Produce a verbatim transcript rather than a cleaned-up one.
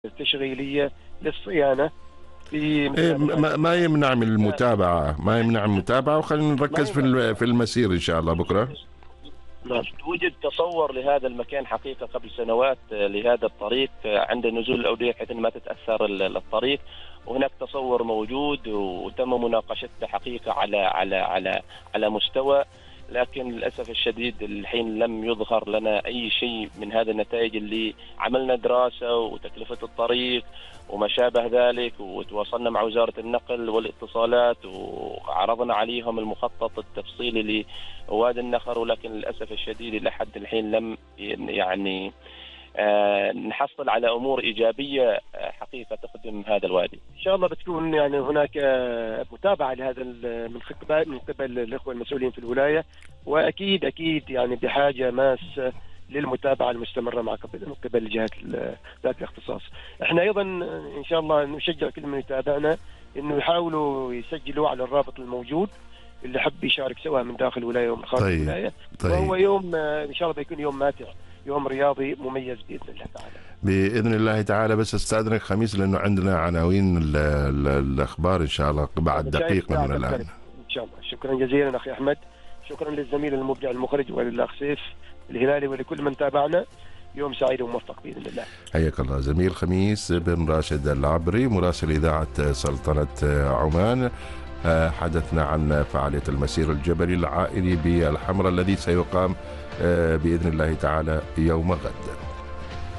التشغيلية للصيانة في إيه ما, ما يمنع من المتابعة ما يمنع من المتابعة وخلينا نركز في في المسير إن شاء الله بكرة. نعم. وجد تصور لهذا المكان حقيقة قبل سنوات لهذا الطريق عند نزول الأودية بحيث ما تتأثر الطريق، وهناك تصور موجود وتم مناقشته حقيقة على على على على مستوى، لكن للأسف الشديد الحين لم يظهر لنا أي شيء من هذا النتائج اللي عملنا دراسة وتكلفة الطريق وما شابه ذلك، وتواصلنا مع وزارة النقل والاتصالات وعرضنا عليهم المخطط التفصيلي لوادي النخر، ولكن للأسف الشديد لحد الحين لم يعني آه نحصل على أمور إيجابية حقيقة تخدم هذا الوادي. إن شاء الله بتكون يعني هناك متابعة لهذا من قبل من قبل الإخوة المسؤولين في الولاية، وأكيد أكيد يعني بحاجة ماسة للمتابعة المستمرة مع قبل من قبل الجهات ذات الاختصاص. احنا أيضا إن شاء الله نشجع كل من يتابعنا إنه يحاولوا يسجلوا على الرابط الموجود اللي حب يشارك سواء من داخل الولاية ومن خارج طيب. الولاية. طيب. وهو يوم إن شاء الله بيكون يوم ماتع، يوم رياضي مميز بإذن الله تعالى. بإذن الله تعالى. بس استاذنك خميس لأنه عندنا عناوين ال ال الأخبار إن شاء الله بعد دقيقة من الآن. إن شاء الله. شكرا جزيلا أخي أحمد، شكرا للزميل المبدع المخرج وللأخ سيف الهلالي ولكل من تابعنا. يوم سعيد وموفق بإذن الله. حياك الله زميل خميس بن راشد العبري مراسل إذاعة سلطنة عمان. حدثنا عن فعالية المسير الجبلي العائلي بالحمراء الذي سيقام بإذن الله تعالى يوم غد.